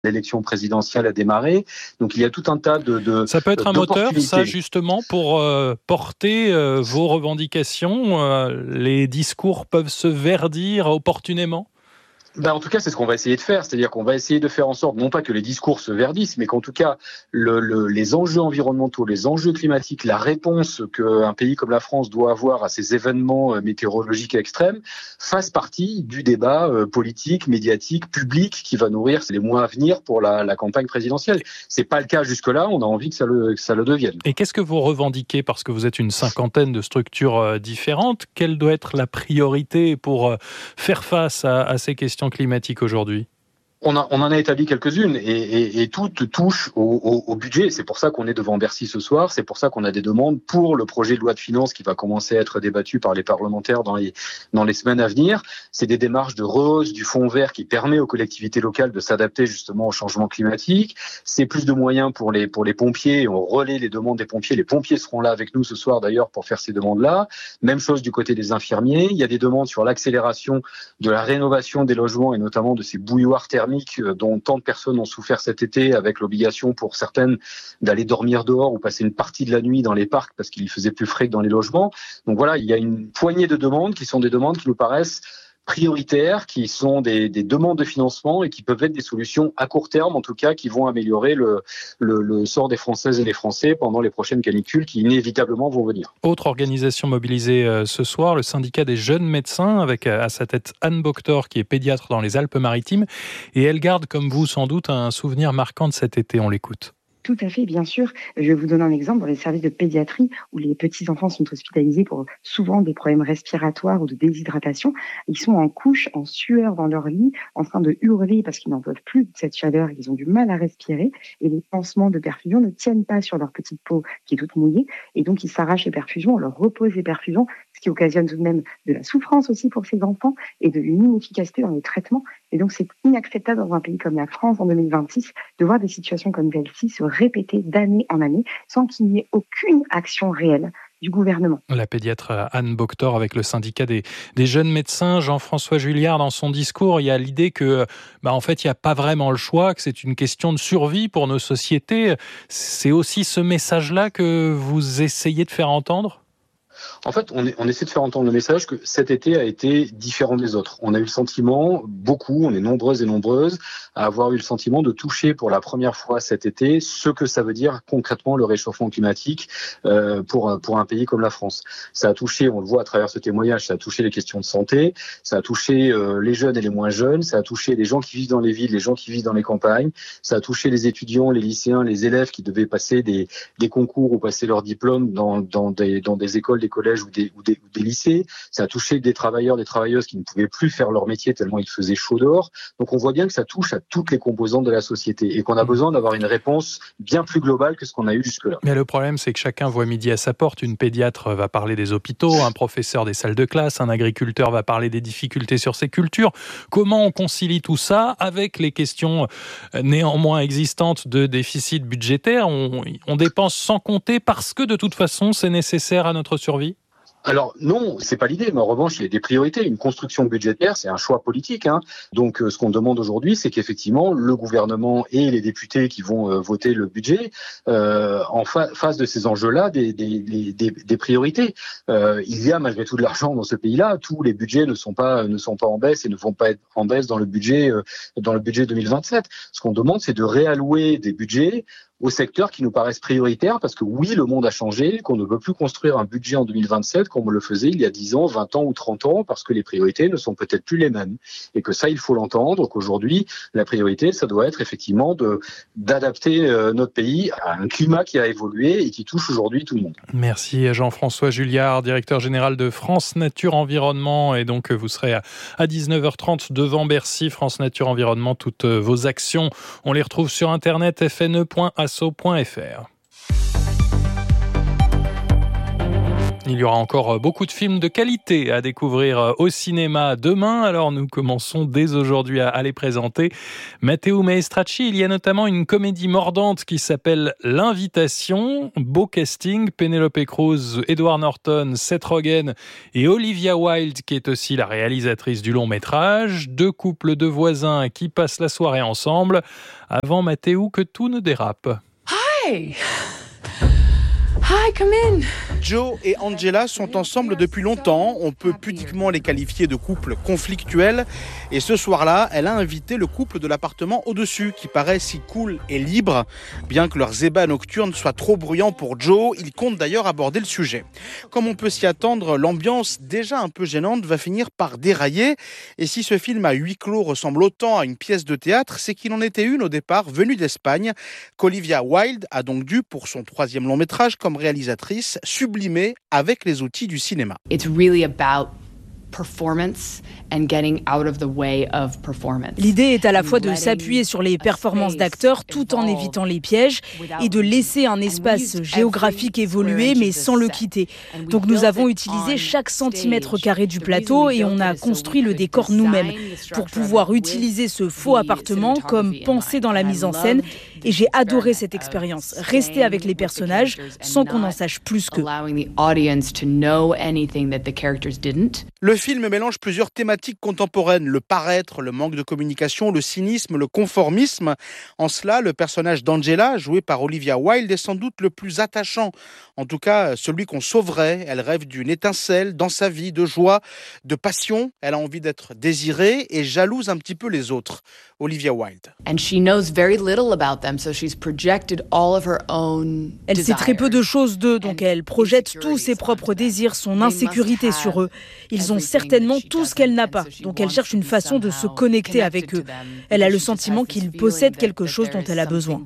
l'élection présidentielle a démarré. Donc il y a tout un tas de Ça peut être un moteur, ça, justement, pour porter vos revendications. Les discours peuvent se verdir opportunément. En tout cas, c'est ce qu'on va essayer de faire. C'est-à-dire qu'on va essayer de faire en sorte, non pas que les discours se verdissent, mais qu'en tout cas, les enjeux environnementaux, les enjeux climatiques, la réponse qu'un pays comme la France doit avoir à ces événements météorologiques extrêmes fassent partie du débat politique, médiatique, public qui va nourrir les mois à venir pour la campagne présidentielle. C'est pas le cas jusque-là. On a envie que ça le devienne. Et qu'est-ce que vous revendiquez? Parce que vous êtes une cinquantaine de structures différentes. Quelle doit être la priorité pour faire face à ces questions climatique aujourd'hui? On en a établi quelques-unes et toutes touchent au budget. C'est pour ça qu'on est devant Bercy ce soir. C'est pour ça qu'on a des demandes pour le projet de loi de finances qui va commencer à être débattu par les parlementaires dans les semaines à venir. C'est des démarches de rehausse du fonds vert qui permet aux collectivités locales de s'adapter justement au changement climatique. C'est plus de moyens pour les pompiers. On relaie les demandes des pompiers. Les pompiers seront là avec nous ce soir d'ailleurs pour faire ces demandes-là. Même chose du côté des infirmiers. Il y a des demandes sur l'accélération de la rénovation des logements et notamment de ces bouilloires thermiques dont tant de personnes ont souffert cet été, avec l'obligation pour certaines d'aller dormir dehors ou passer une partie de la nuit dans les parcs parce qu'il y faisait plus frais que dans les logements. Donc voilà, il y a une poignée de demandes qui sont des demandes qui nous paraissent prioritaires, qui sont des demandes de financement et qui peuvent être des solutions à court terme, en tout cas, qui vont améliorer le sort des Françaises et des Français pendant les prochaines canicules qui inévitablement vont venir. Autre organisation mobilisée ce soir, le syndicat des jeunes médecins, avec à sa tête Anne Boctor, qui est pédiatre dans les Alpes-Maritimes. Et elle garde, comme vous sans doute, un souvenir marquant de cet été. On l'écoute. Tout à fait, bien sûr. Je vais vous donner un exemple dans les services de pédiatrie où les petits-enfants sont hospitalisés pour souvent des problèmes respiratoires ou de déshydratation. Ils sont en couche, en sueur dans leur lit, en train de hurler parce qu'ils n'en peuvent plus de cette chaleur, ils ont du mal à respirer et les pansements de perfusion ne tiennent pas sur leur petite peau qui est toute mouillée et donc ils s'arrachent les perfusions, on leur repose les perfusions, ce qui occasionne tout de même de la souffrance aussi pour ces enfants et de une inefficacité dans les traitements. Et donc c'est inacceptable dans un pays comme la France en 2026 de voir des situations comme celle-ci se répéter d'année en année sans qu'il n'y ait aucune action réelle du gouvernement. La pédiatre Anne Boctor avec le syndicat des jeunes médecins, Jean-François Julliard, dans son discours, il y a l'idée que, en fait, il n'y a pas vraiment le choix, que c'est une question de survie pour nos sociétés. C'est aussi ce message-là que vous essayez de faire entendre ? En fait, on essaie de faire entendre le message que cet été a été différent des autres. On a eu le sentiment, on est nombreuses et nombreuses, à avoir eu le sentiment de toucher pour la première fois cet été ce que ça veut dire concrètement le réchauffement climatique pour un pays comme la France. Ça a touché, on le voit à travers ce témoignage, ça a touché les questions de santé, ça a touché les jeunes et les moins jeunes, ça a touché les gens qui vivent dans les villes, les gens qui vivent dans les campagnes, ça a touché les étudiants, les lycéens, les élèves qui devaient passer des concours ou passer leur diplôme dans des écoles, des collèges ou des lycées. Ça a touché des travailleurs, des travailleuses qui ne pouvaient plus faire leur métier tellement il faisait chaud dehors. Donc on voit bien que ça touche à toutes les composantes de la société et qu'on a besoin d'avoir une réponse bien plus globale que ce qu'on a eu jusque-là. Mais le problème, c'est que chacun voit midi à sa porte. Une pédiatre va parler des hôpitaux, un professeur des salles de classe, un agriculteur va parler des difficultés sur ses cultures. Comment on concilie tout ça avec les questions néanmoins existantes de déficit budgétaire ? On dépense sans compter parce que de toute façon, c'est nécessaire à notre survie ? Alors non, c'est pas l'idée, mais en revanche, il y a des priorités. Une construction budgétaire, c'est un choix politique. Donc ce qu'on demande aujourd'hui, c'est qu'effectivement, le gouvernement et les députés qui vont voter le budget fassent de ces enjeux-là des priorités. Il y a malgré tout de l'argent dans ce pays-là. Tous les budgets ne sont pas en baisse et ne vont pas être en baisse dans le budget 2027. Ce qu'on demande, c'est de réallouer des budgets aux secteurs qui nous paraissent prioritaires parce que oui, le monde a changé, qu'on ne veut plus construire un budget en 2027 comme on le faisait il y a 10 ans, 20 ans ou 30 ans parce que les priorités ne sont peut-être plus les mêmes. Et que ça, il faut l'entendre, qu'aujourd'hui, la priorité, ça doit être effectivement d'adapter notre pays à un climat qui a évolué et qui touche aujourd'hui tout le monde. Merci Jean-François Julliard, directeur général de France Nature Environnement. Et donc, vous serez à 19h30 devant Bercy, France Nature Environnement. Toutes vos actions, on les retrouve sur Internet, fne.asso.fr. Il y aura encore beaucoup de films de qualité à découvrir au cinéma demain. Alors nous commençons dès aujourd'hui à les présenter. Matteo Maestracci, il y a notamment une comédie mordante qui s'appelle L'Invitation. Beau casting, Penelope Cruz, Edward Norton, Seth Rogen et Olivia Wilde qui est aussi la réalisatrice du long métrage. 2 couples de voisins qui passent la soirée ensemble. Avant Matteo que tout ne dérape. Hi! Hi, come in. Joe et Angela sont ensemble depuis longtemps. On peut pudiquement les qualifier de couple conflictuel. Et ce soir-là, elle a invité le couple de l'appartement au-dessus, qui paraît si cool et libre. Bien que leurs ébats nocturnes soient trop bruyants pour Joe, ils comptent d'ailleurs aborder le sujet. Comme on peut s'y attendre, l'ambiance déjà un peu gênante va finir par dérailler. Et si ce film à huis clos ressemble autant à une pièce de théâtre, c'est qu'il en était une au départ venue d'Espagne, qu'Olivia Wilde a donc dû, pour son 3e long métrage comme réalisatrice, sublimer avec les outils du cinéma. It's really about performance and getting out of the way of performance. L'idée est à la fois de s'appuyer sur les performances d'acteurs tout en évitant les pièges et de laisser un espace géographique évoluer mais sans le quitter. Donc nous avons utilisé chaque centimètre carré du plateau et on a construit le décor nous-mêmes pour pouvoir utiliser ce faux appartement comme pensé dans la mise en scène. Et j'ai adoré cette expérience, rester avec les personnages sans qu'on en sache plus qu'eux. Le film mélange plusieurs thématiques contemporaines, le paraître, le manque de communication, le cynisme, le conformisme. En cela, le personnage d'Angela, joué par Olivia Wilde, est sans doute le plus attachant. En tout cas, celui qu'on sauverait. Elle rêve d'une étincelle dans sa vie, de joie, de passion. Elle a envie d'être désirée et jalouse un petit peu les autres. Olivia Wilde. And she knows very little about them, so she's projected all of her own Elle sait très peu de choses d'eux, donc elle projette tous ses propres désirs, son insécurité sur eux. Ils ont certainement tout ce qu'elle n'a pas, donc elle cherche une façon de se connecter avec eux. Elle a le sentiment qu'ils possèdent quelque chose dont elle a besoin.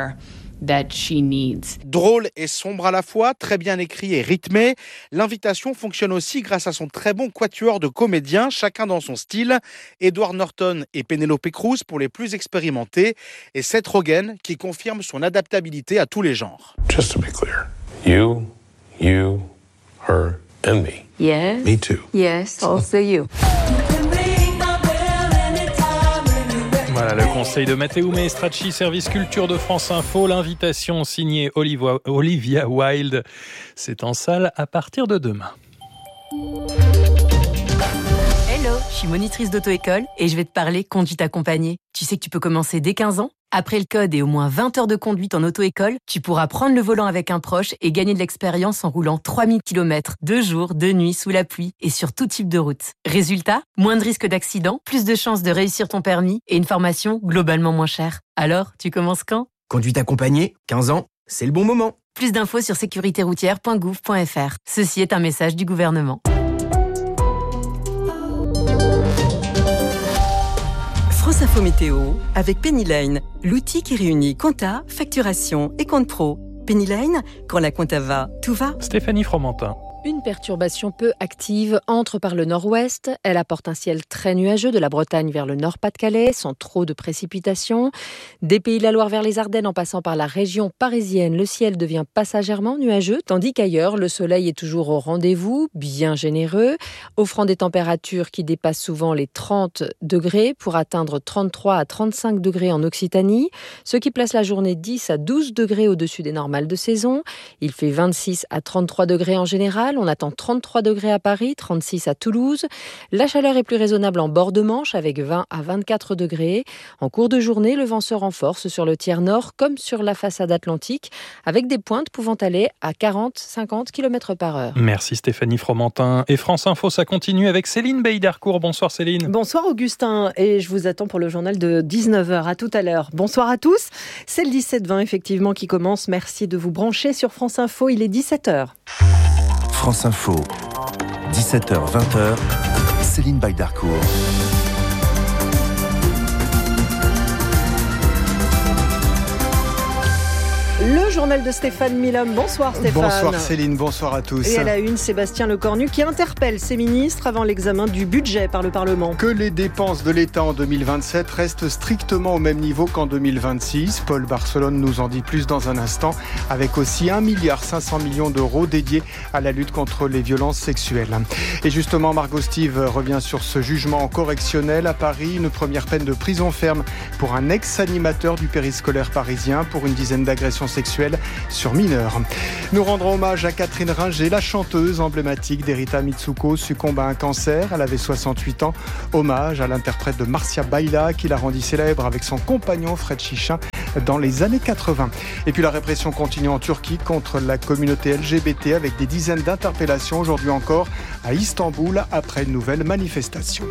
Drôle et sombre à la fois, très bien écrit et rythmé. L'Invitation fonctionne aussi grâce à son très bon quatuor de comédiens, chacun dans son style. Edward Norton et Penelope Cruz pour les plus expérimentés et Seth Rogen qui confirme son adaptabilité à tous les genres. Just to be clear, you, her and me. Yes. Me too. Yes, also you. Voilà le conseil de Matteo Maestracci, service culture de France Info. L'invitation signée Olivia Wilde. C'est en salle à partir de demain. Hello, je suis monitrice d'auto-école et je vais te parler conduite accompagnée. Tu sais que tu peux commencer dès 15 ans ? Après le code et au moins 20 heures de conduite en auto-école, tu pourras prendre le volant avec un proche et gagner de l'expérience en roulant 3000 km, 2 jours, 2 nuits, sous la pluie et sur tout type de route. Résultat, moins de risques d'accident, plus de chances de réussir ton permis et une formation globalement moins chère. Alors, tu commences quand ? Conduite accompagnée, 15 ans, c'est le bon moment. Plus d'infos sur sécuritéroutière.gouv.fr. Ceci est un message du gouvernement. France Info Météo avec Pennyline, l'outil qui réunit compta, facturation et compte pro. Pennyline, quand la compta va, tout va. Stéphanie Fromentin. Une perturbation peu active entre par le nord-ouest. Elle apporte un ciel très nuageux de la Bretagne vers le Nord-Pas-de-Calais, sans trop de précipitations. Des Pays de la Loire vers les Ardennes en passant par la région parisienne, le ciel devient passagèrement nuageux, tandis qu'ailleurs, le soleil est toujours au rendez-vous, bien généreux, offrant des températures qui dépassent souvent les 30 degrés pour atteindre 33 à 35 degrés en Occitanie, ce qui place la journée 10 à 12 degrés au-dessus des normales de saison. Il fait 26 à 33 degrés en général. On attend 33 degrés à Paris, 36 à Toulouse. La chaleur est plus raisonnable en bord de Manche avec 20 à 24 degrés. En cours de journée, le vent se renforce sur le tiers nord comme sur la façade atlantique avec des pointes pouvant aller à 40-50 km/h. Merci Stéphanie Fromentin. Et France Info, ça continue avec Céline Beydarcourt. Bonsoir Céline. Bonsoir Augustin et je vous attends pour le journal de 19h. À tout à l'heure. Bonsoir à tous. C'est le 17-20 effectivement qui commence. Merci de vous brancher sur France Info. Il est 17h. France Info, 17h-20h, Céline Beydarcourt. Le journal de Stéphane Milhomme. Bonsoir Stéphane. Bonsoir Céline, bonsoir à tous. Et à la une, Sébastien Lecornu qui interpelle ses ministres avant l'examen du budget par le Parlement. Que les dépenses de l'État en 2027 restent strictement au même niveau qu'en 2026. Paul Barcelone nous en dit plus dans un instant, avec aussi 1,5 milliard d'euros dédiés à la lutte contre les violences sexuelles. Et justement, Margot Steve revient sur ce jugement correctionnel à Paris, une première peine de prison ferme pour un ex-animateur du périscolaire parisien pour une dizaine d'agressions sexuelles sur mineurs. Nous rendrons hommage à Catherine Ringer, la chanteuse emblématique d'Erita Mitsuko, succombe à un cancer. Elle avait 68 ans. Hommage à l'interprète de Marcia Baila, qui l'a rendit célèbre avec son compagnon Fred Chichin dans les années 80. Et puis la répression continue en Turquie contre la communauté LGBT avec des dizaines d'interpellations aujourd'hui encore à Istanbul après une nouvelle manifestation.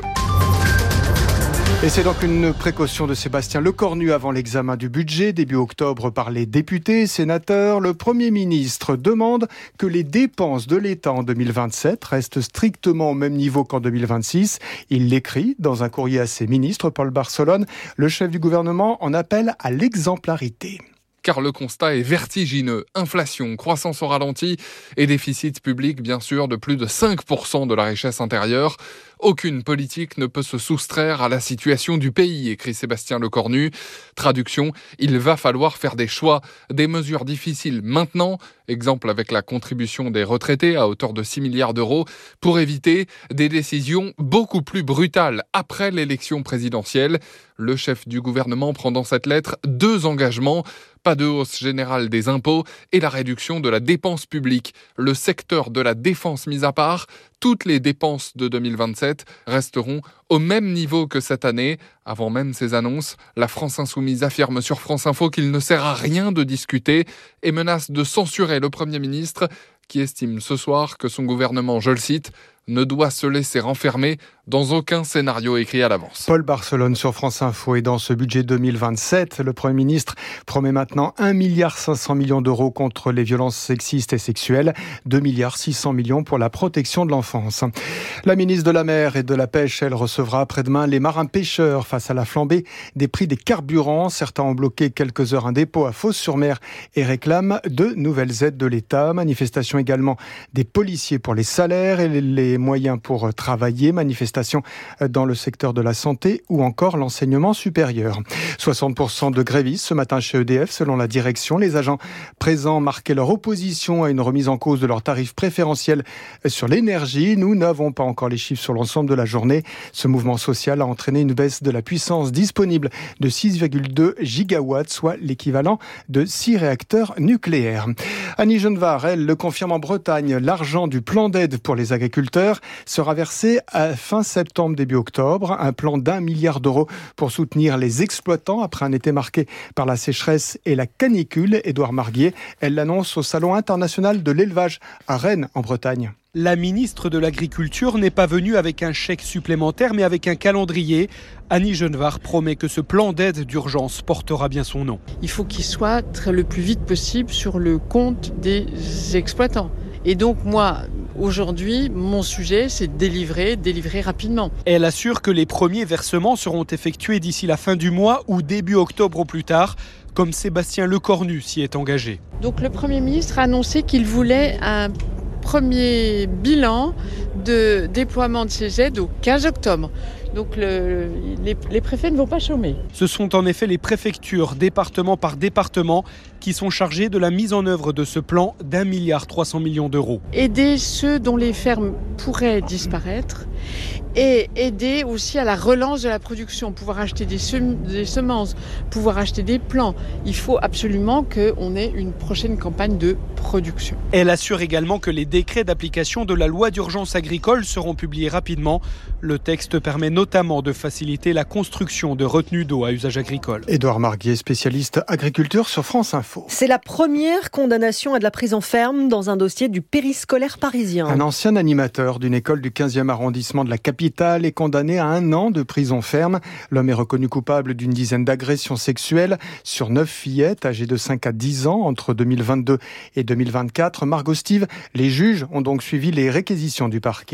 Et c'est donc une précaution de Sébastien Lecornu avant l'examen du budget, début octobre par les députés et sénateurs. Le Premier ministre demande que les dépenses de l'État en 2027 restent strictement au même niveau qu'en 2026. Il l'écrit dans un courrier à ses ministres, Paul Barcelone. Le chef du gouvernement en appelle à l'exemplarité. Car le constat est vertigineux. Inflation, croissance au ralenti et déficit public, bien sûr, de plus de 5% de la richesse intérieure. Aucune politique ne peut se soustraire à la situation du pays, écrit Sébastien Lecornu. Traduction, il va falloir faire des choix, des mesures difficiles maintenant, exemple avec la contribution des retraités à hauteur de 6 milliards d'euros, pour éviter des décisions beaucoup plus brutales après l'élection présidentielle. Le chef du gouvernement prend dans cette lettre 2 engagements. Pas de hausse générale des impôts et la réduction de la dépense publique. Le secteur de la défense mis à part, toutes les dépenses de 2027 resteront au même niveau que cette année. Avant même ces annonces, la France Insoumise affirme sur France Info qu'il ne sert à rien de discuter et menace de censurer le Premier ministre qui estime ce soir que son gouvernement, je le cite, ne doit se laisser enfermer dans aucun scénario écrit à l'avance. Paul Barcelone sur France Info. Et dans ce budget 2027, le Premier ministre promet maintenant 1,5 milliard d'euros contre les violences sexistes et sexuelles, 2,6 milliards pour la protection de l'enfance. La ministre de la Mer et de la Pêche, elle recevra après-demain les marins pêcheurs face à la flambée des prix des carburants. Certains ont bloqué quelques heures un dépôt à Fos-sur-Mer et réclament de nouvelles aides de l'État. Manifestation également des policiers pour les salaires et les moyens pour travailler. Manifestation dans le secteur de la santé ou encore l'enseignement supérieur. 60% de grévistes ce matin chez EDF selon la direction. Les agents présents marquaient leur opposition à une remise en cause de leurs tarifs préférentiels sur l'énergie. Nous n'avons pas encore les chiffres sur l'ensemble de la journée. Ce mouvement social a entraîné une baisse de la puissance disponible de 6,2 gigawatts, soit l'équivalent de 6 réacteurs nucléaires. Annie Genevard, elle, le confirme en Bretagne. L'argent du plan d'aide pour les agriculteurs sera versé à fin septembre, début octobre. Un plan d'1 milliard d'euros pour soutenir les exploitants après un été marqué par la sécheresse et la canicule. Édouard Marguier, elle l'annonce au Salon international de l'élevage à Rennes, en Bretagne. La ministre de l'Agriculture n'est pas venue avec un chèque supplémentaire, mais avec un calendrier. Annie Genevard promet que ce plan d'aide d'urgence portera bien son nom. Il faut qu'il soit le plus vite possible sur le compte des exploitants. Et donc moi, aujourd'hui, mon sujet, c'est de délivrer rapidement. Elle assure que les premiers versements seront effectués d'ici la fin du mois ou début octobre au plus tard, comme Sébastien Lecornu s'y est engagé. Donc le Premier ministre a annoncé qu'il voulait un premier bilan de déploiement de ces aides au 15 octobre. Donc les préfets ne vont pas chômer. Ce sont en effet les préfectures, département par département, qui sont chargées de la mise en œuvre de ce plan d'1,3 milliard d'euros. Aider ceux dont les fermes pourraient disparaître et aider aussi à la relance de la production, pouvoir acheter des semences, pouvoir acheter des plants. Il faut absolument qu'on ait une prochaine campagne de production. Elle assure également que les décrets d'application de la loi d'urgence agricole seront publiés rapidement. Le texte permet notamment de faciliter la construction de retenues d'eau à usage agricole. Édouard Marguier, spécialiste agriculture sur France Info. C'est la première condamnation à de la prison ferme dans un dossier du périscolaire parisien. Un ancien animateur d'une école du 15e arrondissement de la capitale est condamné à 1 an de prison ferme. L'homme est reconnu coupable d'une dizaine d'agressions sexuelles sur 9 fillettes âgées de 5 à 10 ans entre 2022 et 2024. Margot Steve, les juges ont donc suivi les réquisitions du parquet.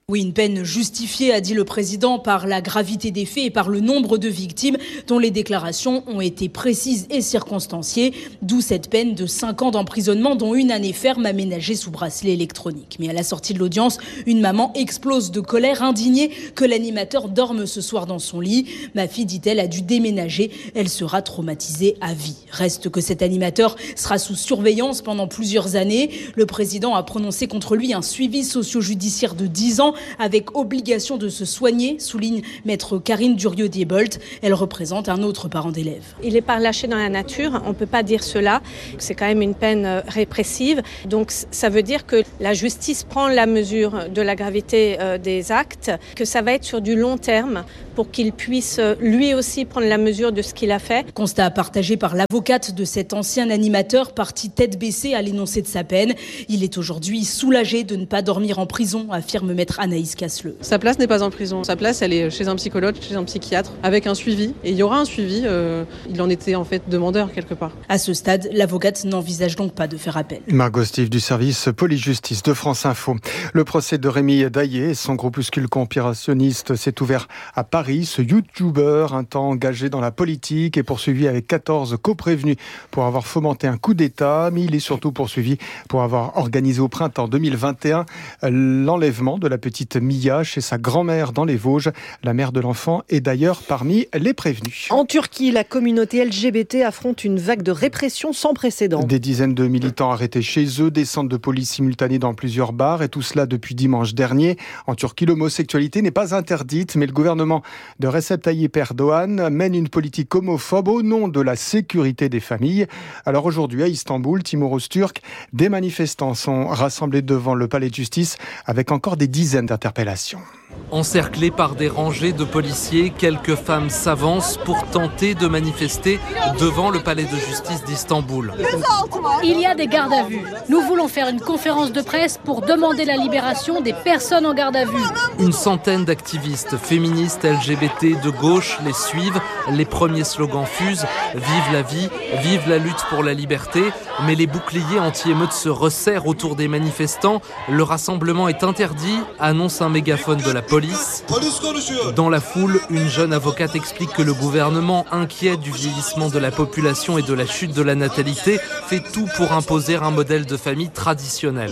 Oui, une peine justifiée, a dit le président, par la gravité des faits et par le nombre de victimes dont les déclarations ont été précises et circonstanciées. D'où cette peine de 5 ans d'emprisonnement, dont 1 année ferme aménagée sous bracelet électronique. Mais à la sortie de l'audience, une maman explose de colère, indignée que l'animateur dorme ce soir dans son lit. Ma fille, dit-elle, a dû déménager. Elle sera traumatisée à vie. Reste que cet animateur sera sous surveillance pendant plusieurs années. Le président a prononcé contre lui un suivi socio-judiciaire de 10 ans avec obligation de se soigner, souligne maître Karine Durieux-Diebold. Elle représente un autre parent d'élève. Il n'est pas relâché dans la nature, on ne peut pas dire cela. C'est quand même une peine répressive. Donc ça veut dire que la justice prend la mesure de la gravité des actes, que ça va être sur du long terme pour qu'il puisse lui aussi prendre la mesure de ce qu'il a fait. Constat partagé par l'avocate de cet ancien animateur, parti tête baissée à l'énoncé de sa peine. Il est aujourd'hui soulagé de ne pas dormir en prison, affirme maître Anaïs Casseleu. Sa place n'est pas en prison. Sa place, elle est chez un psychologue, chez un psychiatre, avec un suivi. Et il y aura un suivi. Il en était en fait demandeur quelque part. À ce stade, l'avocate n'envisage donc pas de faire appel. Margot Steve du service police-justice de France Info. Le procès de Rémi Daillé et son groupuscule conspirationniste s'est ouvert à Paris. Ce youtubeur, un temps engagé dans la politique, est poursuivi avec 14 coprévenus pour avoir fomenté un coup d'État, mais il est surtout poursuivi pour avoir organisé au printemps 2021 l'enlèvement de la petite Mia chez sa grand-mère dans les Vosges. La mère de l'enfant est d'ailleurs parmi les prévenus. En Turquie, la communauté LGBT affronte une vague de répression sans précédent. Des dizaines de militants arrêtés chez eux, des centres de police simultanés dans plusieurs bars, et tout cela depuis dimanche dernier. En Turquie, l'homosexualité n'est pas interdite, mais le gouvernement de Recep Tayyip Erdogan mène une politique homophobe au nom de la sécurité des familles. Alors aujourd'hui, à Istanbul, Timur Öztürk, des manifestants sont rassemblés devant le palais de justice avec encore des dizaines d'interpellations. Encerclés par des rangées de policiers, quelques femmes s'avancent pour tenter de manifester devant le palais de justice d'Istanbul. Il y a des gardes à vue. Nous voulons faire une conférence de presse pour demander la libération des personnes en garde à vue. Une centaine d'activistes féministes LGBT de gauche les suivent. Les premiers slogans fusent « Vive la vie, vive la lutte pour la liberté ». Mais les boucliers anti-émeutes se resserrent autour des manifestants. Le rassemblement est interdit, annonce un mégaphone de la police. Dans la foule, une jeune avocate explique que le gouvernement, inquiet du vieillissement de la population et de la chute de la natalité, fait tout pour imposer un modèle de famille traditionnel.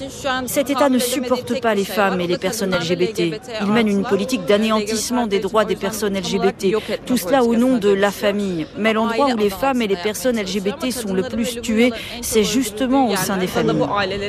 Cet État ne supporte pas les femmes et les personnes LGBT. Il mène une politique d'anéantissement des droits des personnes LGBT. Tout cela au nom de la famille. Mais l'endroit où les femmes et les personnes LGBT sont le plus tuées, c'est justement au sein des familles.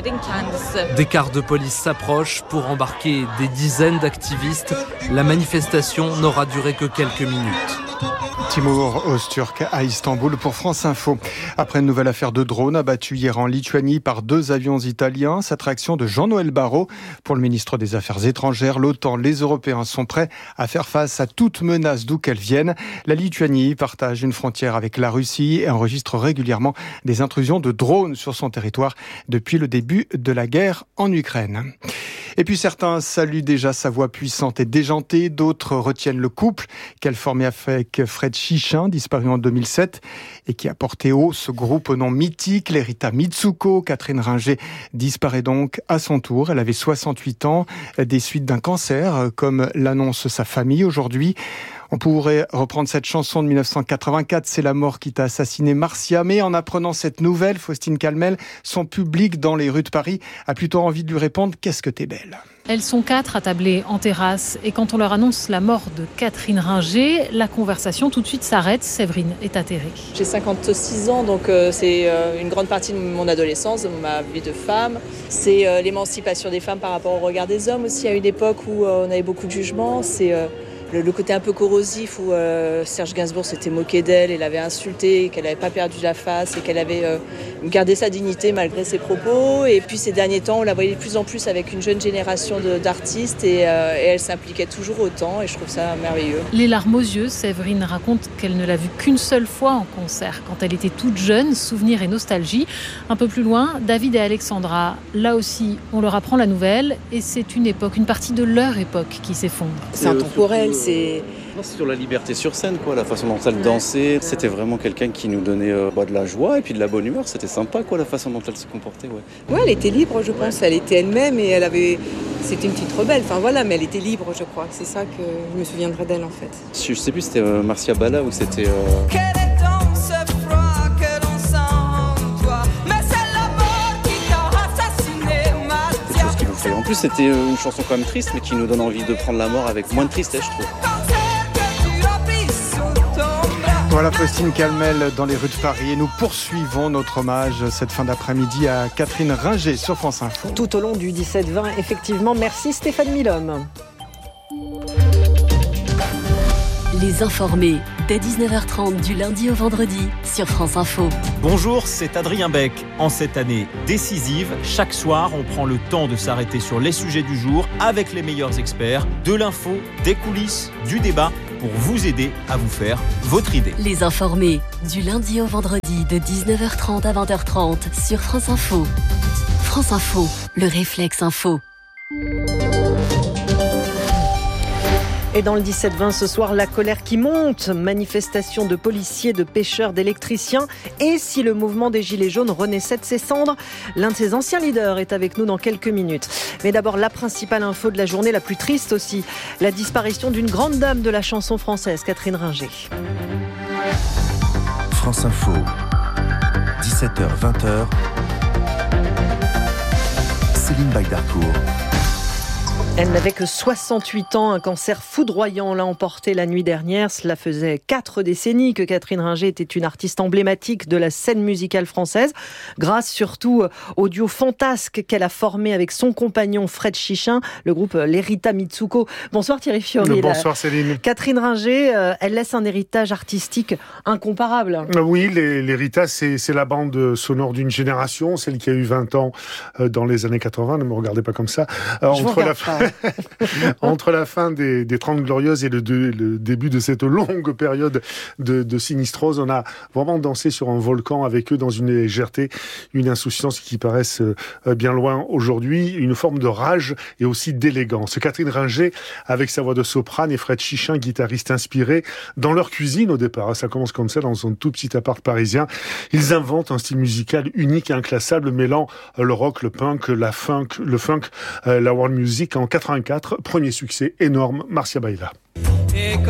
Des cars de police s'approchent pour embarquer des dizaines d'activistes. La manifestation n'aura duré que quelques minutes. Timur Öztürk à Istanbul pour France Info. Après une nouvelle affaire de drone abattue hier en Lituanie par 2 avions italiens, cette réaction de Jean-Noël Barrot. Pour le ministre des Affaires étrangères, l'OTAN, les Européens sont prêts à faire face à toute menace d'où qu'elle vienne. La Lituanie partage une frontière avec la Russie et enregistre régulièrement des intrusions de drones sur son territoire depuis le début de la guerre en Ukraine. Et puis certains saluent déjà sa voix puissante et déjantée, d'autres retiennent le couple qu'elle formait avec Fred Chichin, disparu en 2007, et qui a porté haut ce groupe au nom mythique, les Rita Mitsuko. Catherine Ringer disparaît donc à son tour. Elle avait 68 ans, des suites d'un cancer, comme l'annonce sa famille aujourd'hui. On pourrait reprendre cette chanson de 1984, C'est la mort qui t'a assassiné, Marcia. Mais en apprenant cette nouvelle, Faustine Calmel, son public dans les rues de Paris a plutôt envie de lui répondre « Qu'est-ce que t'es belle ?» Elles sont 4 attablées en terrasse et quand on leur annonce la mort de Catherine Ringer, la conversation tout de suite s'arrête. Séverine est atterrée. J'ai 56 ans, donc c'est une grande partie de mon adolescence, de ma vie de femme. C'est l'émancipation des femmes par rapport au regard des hommes aussi, à une époque où on avait beaucoup de jugements. C'est le côté un peu corrosif où Serge Gainsbourg s'était moqué d'elle et l'avait insultée, qu'elle n'avait pas perdu la face et qu'elle avait gardé sa dignité malgré ses propos. Et puis ces derniers temps, on la voyait de plus en plus avec une jeune génération d'artistes et elle s'impliquait toujours autant et je trouve ça merveilleux. Les larmes aux yeux, Séverine raconte qu'elle ne l'a vue qu'une seule fois en concert, quand elle était toute jeune, souvenir et nostalgie. Un peu plus loin, David et Alexandra, là aussi, on leur apprend la nouvelle et c'est une époque, une partie de leur époque qui s'effondre. C'est intemporel. c'est... Non, c'est sur la liberté sur scène, quoi, la façon dont elle dansait. C'était vraiment quelqu'un qui nous donnait de la joie et puis de la bonne humeur. C'était sympa, quoi, la façon dont elle se comportait. Ouais, elle était libre, je pense. Elle était elle-même et c'était une petite rebelle. Enfin voilà, mais elle était libre, je crois. C'est ça que je me souviendrai d'elle, en fait. Je sais plus, c'était Marcia Balla ou c'était... En plus, c'était une chanson quand même triste, mais qui nous donne envie de prendre la mort avec moins de tristesse, je trouve. Voilà Faustine Calmel dans les rues de Paris. Et nous poursuivons notre hommage cette fin d'après-midi à Catherine Ringer sur France Info. Tout au long du 17-20, effectivement. Merci Stéphane Milhomme. Les informés, dès 19h30 du lundi au vendredi sur France Info. Bonjour, c'est Adrien Beck. En cette année décisive, chaque soir, on prend le temps de s'arrêter sur les sujets du jour avec les meilleurs experts, de l'info, des coulisses, du débat, pour vous aider à vous faire votre idée. Les informés, du lundi au vendredi de 19h30 à 20h30 sur France Info. France Info, le réflexe info. Et dans le 17-20 ce soir, la colère qui monte, manifestation de policiers, de pêcheurs, d'électriciens. Et si le mouvement des Gilets jaunes renaissait de ses cendres, l'un de ses anciens leaders est avec nous dans quelques minutes. Mais d'abord, la principale info de la journée, la plus triste aussi, la disparition d'une grande dame de la chanson française, Catherine Ringer. France Info, 17h-20h, Céline Baydarcourt. Elle n'avait que 68 ans, un cancer foudroyant l'a emporté la nuit dernière. Cela faisait 4 décennies que Catherine Ringer était une artiste emblématique de la scène musicale française, grâce surtout au duo fantasque qu'elle a formé avec son compagnon Fred Chichin, le groupe L'Erita Mitsuko. Bonsoir Thierry Fiori. Bonsoir Céline. Catherine Ringer, elle laisse un héritage artistique incomparable. Oui, l'Erita, c'est la bande sonore d'une génération, celle qui a eu 20 ans dans les années 80, ne me regardez pas comme ça. Entre la fin des 30 Glorieuses et le début de cette longue période de sinistrose, on a vraiment dansé sur un volcan avec eux dans une légèreté, une insouciance qui paraissent bien loin aujourd'hui, une forme de rage et aussi d'élégance. Catherine Ringer, avec sa voix de soprane, et Fred Chichin, guitariste inspiré, dans leur cuisine au départ, ça commence comme ça dans un tout petit appart parisien, ils inventent un style musical unique et inclassable, mêlant le rock, le punk, le funk, la world music. En 84, premier succès énorme, Marcia Baila. Et